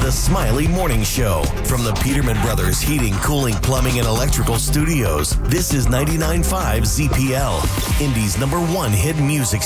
The Smiley Morning Show. From the Peterman Brothers Heating, Cooling, Plumbing, and Electrical Studios, this is 99.5 ZPL, Indy's #1 hit music